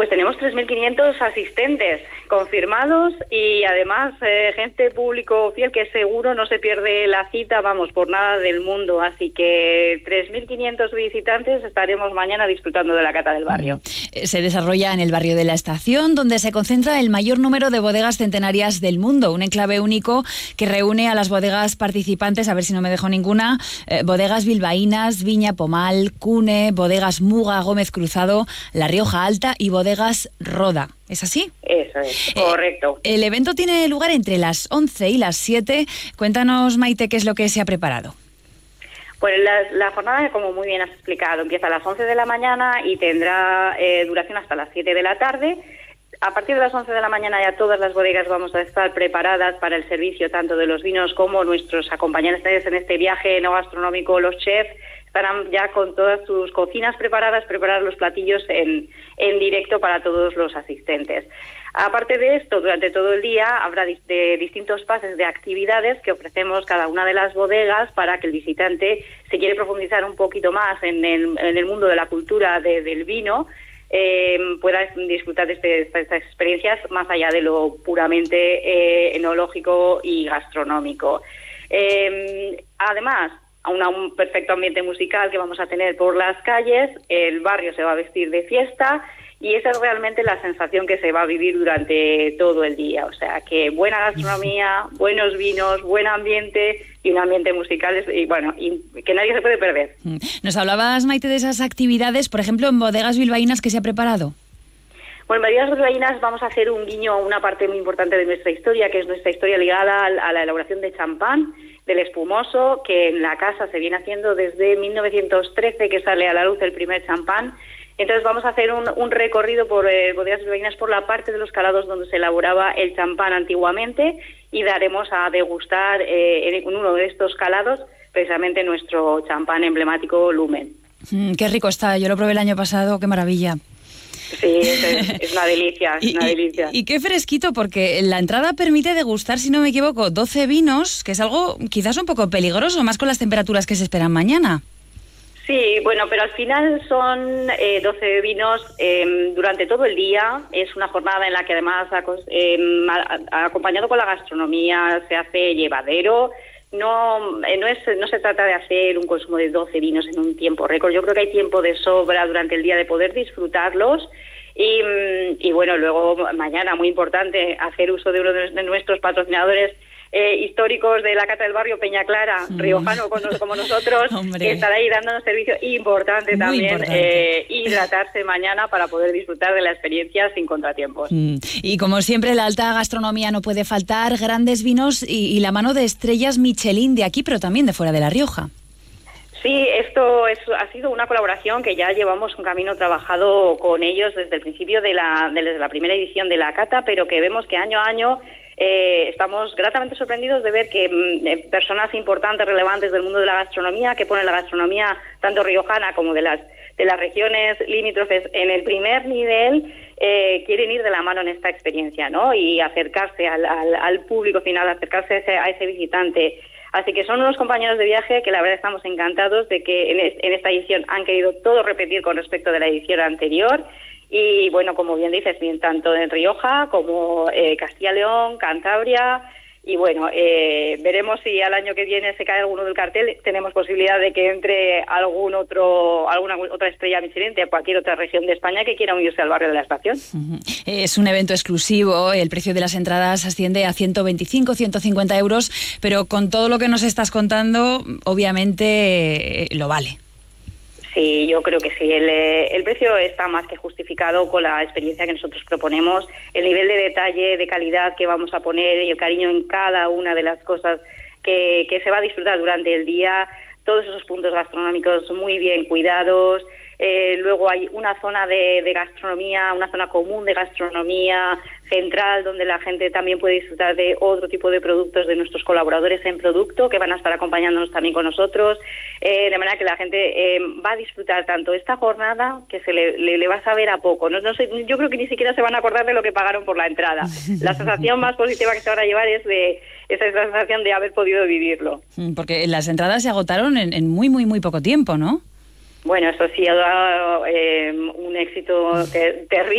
Pues tenemos 3.500 asistentes confirmados y además gente público fiel que seguro no se pierde la cita, vamos, por nada del mundo. Así que 3.500 visitantes estaremos mañana disfrutando de la cata del barrio. Se desarrolla en el barrio de la Estación, donde se concentra el mayor número de bodegas centenarias del mundo. Un enclave único que reúne a las bodegas participantes, a ver si no me dejo ninguna, bodegas bilbaínas, Viña Pomal, Cune, bodegas Muga, Gómez Cruzado, La Rioja Alta y bodegas Roda. ¿Es así? Eso es, correcto. El evento tiene lugar entre las 11 y las 7. Cuéntanos, Maite, qué es lo que se ha preparado. Pues la jornada, como muy bien has explicado, empieza a las 11 de la mañana y tendrá duración hasta las 7 de la tarde. A partir de las 11 de la mañana ya todas las bodegas vamos a estar preparadas para el servicio tanto de los vinos como nuestros acompañantes en este viaje no gastronómico, los chefs, estarán ya con todas sus cocinas preparadas, preparar los platillos en directo para todos los asistentes. Aparte de esto, durante todo el día habrá de distintos pases de actividades que ofrecemos cada una de las bodegas para que el visitante, si quiere profundizar un poquito más en el mundo de la cultura del vino, pueda disfrutar de estas experiencias más allá de lo puramente enológico y gastronómico. Además, un perfecto ambiente musical que vamos a tener por las calles, el barrio se va a vestir de fiesta y esa es realmente la sensación que se va a vivir durante todo el día. O sea, que buena gastronomía, buenos vinos, buen ambiente y un ambiente musical y que nadie se puede perder. Nos hablabas, Maite, de esas actividades, por ejemplo, en bodegas bilbaínas, ¿qué se ha preparado? Bueno, en bodegas bilbaínas vamos a hacer un guiño a una parte muy importante de nuestra historia, que es nuestra historia ligada a la elaboración de champán, del espumoso, que en la casa se viene haciendo desde 1913, que sale a la luz el primer champán. Entonces vamos a hacer un recorrido por bodegas bilbaínas por la parte de los calados donde se elaboraba el champán antiguamente y daremos a degustar en uno de estos calados precisamente nuestro champán emblemático Lumen. Qué rico está, yo lo probé el año pasado, qué maravilla. Sí, es una delicia, es una delicia. Y qué fresquito, porque la entrada permite degustar, si no me equivoco, 12 vinos, que es algo quizás un poco peligroso, más con las temperaturas que se esperan mañana. Sí, bueno, pero al final son 12 vinos durante todo el día. Es una jornada en la que además, acompañado con la gastronomía, se hace llevadero. No se trata de hacer un consumo de 12 vinos en un tiempo récord. Yo creo que hay tiempo de sobra durante el día de poder disfrutarlos. Y bueno, luego mañana, muy importante, hacer uso de uno de nuestros patrocinadores históricos de la Cata del Barrio, Peña Clara, riojano como nosotros, que estará ahí dándonos servicio importante también, hidratarse mañana para poder disfrutar de la experiencia sin contratiempos. Y como siempre, la alta gastronomía no puede faltar, grandes vinos y la mano de estrellas Michelin de aquí, pero también de fuera de La Rioja. Sí, esto ha sido una colaboración que ya llevamos un camino trabajado con ellos desde el principio desde la primera edición de la Cata, pero que vemos que año a año estamos gratamente sorprendidos de ver que personas importantes, relevantes del mundo de la gastronomía, que ponen la gastronomía tanto riojana como de las regiones limítrofes en el primer nivel, quieren ir de la mano en esta experiencia, ¿no? Y acercarse al público final, acercarse a ese visitante. Así que son unos compañeros de viaje que la verdad estamos encantados de que en esta edición han querido todo repetir con respecto de la edición anterior. Y bueno, como bien dices, bien tanto en Rioja como Castilla y León, Cantabria. Y bueno, veremos si al año que viene se cae alguno del cartel. Tenemos posibilidad de que entre alguna otra estrella Michelin de cualquier otra región de España que quiera unirse al barrio de la Estación. Es un evento exclusivo, el precio de las entradas asciende a 125, 150 euros, pero con todo lo que nos estás contando, obviamente lo vale. Sí, yo creo que sí. El precio está más que justificado con la experiencia que nosotros proponemos, el nivel de detalle, de calidad que vamos a poner y el cariño en cada una de las cosas que se va a disfrutar durante el día, todos esos puntos gastronómicos muy bien cuidados. Luego hay una zona de gastronomía, una zona común de gastronomía central, donde la gente también puede disfrutar de otro tipo de productos de nuestros colaboradores en producto, que van a estar acompañándonos también con nosotros, de manera que la gente va a disfrutar tanto esta jornada, que se le va a saber a poco. No sé, yo creo que ni siquiera se van a acordar de lo que pagaron por la entrada. La sensación más positiva que se van a llevar es de esa sensación de haber podido vivirlo. Porque las entradas se agotaron en muy, muy, muy poco tiempo, ¿no? Bueno, eso sí ha dado un éxito terrible.